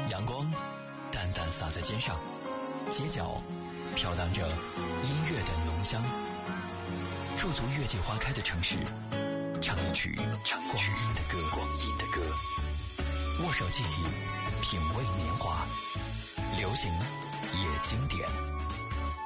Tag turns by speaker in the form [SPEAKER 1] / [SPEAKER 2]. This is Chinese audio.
[SPEAKER 1] 阳光淡淡洒在肩上，街角飘荡着音乐的浓香，驻足月季花开的城市，唱一曲光阴的歌，握手记忆，品味年华，流行也经典。